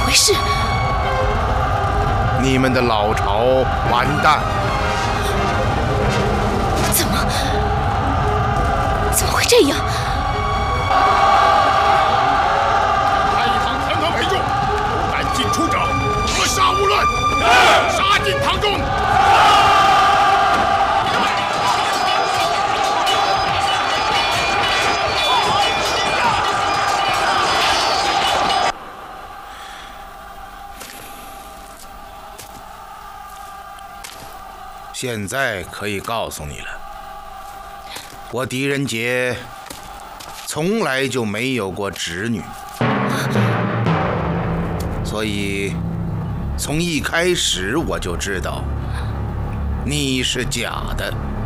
回事？ 你们的老巢完蛋！ 怎么会这样？ 太一堂团团围住，有胆进出者，格杀勿论，杀进堂中。 现在可以告诉你了，我狄仁杰从来就没有过侄女，所以从一开始我就知道你是假的。